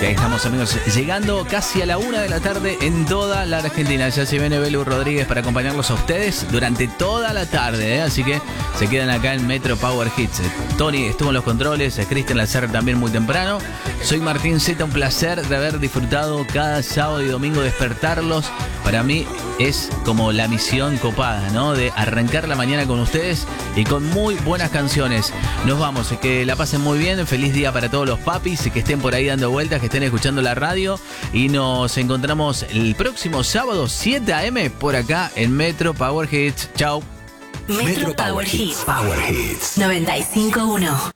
Y ahí estamos, amigos, llegando casi a la 1 de la tarde en toda la Argentina. Ya se viene Belu Rodríguez para acompañarlos a ustedes durante toda la tarde, ¿eh? Así que se quedan acá en Metro Power Hits. Tony estuvo en los controles, Cristian Lazar también muy temprano. Soy Martín Z, un placer de haber disfrutado cada sábado y domingo despertarlos. Para mí es como la misión copada, ¿no? De arrancar la mañana con ustedes y con muy buenas canciones. Nos vamos, que la pasen muy bien. Feliz día para todos los papis y que estén por ahí dando vueltas, que estén escuchando la radio. Y nos encontramos el próximo sábado, 7 a.m. por acá en Metro Power Hits. Chau. Metro Power Hits. Power Hits 95.1.